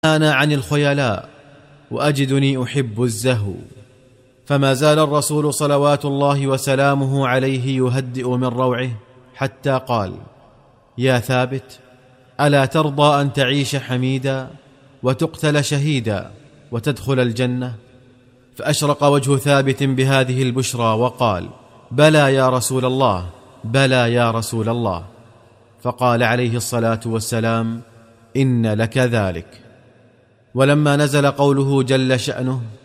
أنا عن الخيلاء وأجدني أحب الزهو. فما زال الرسول صلوات الله وسلامه عليه يهدئ من روعه حتى قال: يا ثابت، ألا ترضى أن تعيش حميدا وتقتل شهيدا وتدخل الجنة؟ فأشرق وجه ثابت بهذه البشرى وقال: بلى يا رسول الله، بلى يا رسول الله. فقال عليه الصلاة والسلام: إن لك ذلك. ولما نزل قوله جل شأنه: